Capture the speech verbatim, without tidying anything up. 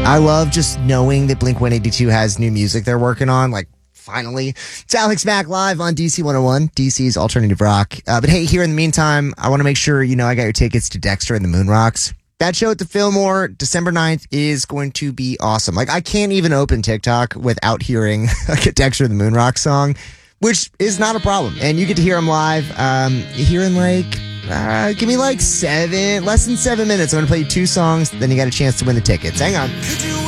I love just knowing that Blink one eighty-two has new music they're working on. Like, finally. It's Alex Mack live on D C one oh one, D C's alternative rock. Uh, but hey, here in the meantime, I want to make sure you know I got your tickets to Dexter and the Moon Rocks. That show at the Fillmore, December ninth, is going to be awesome. Like, I can't even open TikTok without hearing like a Dexter and the Moon Rock song, which is not a problem. And you get to hear them live um, here in like, uh, give me like seven, less than seven minutes. I'm going to play you two songs, then you got a chance to win the tickets. Hang on.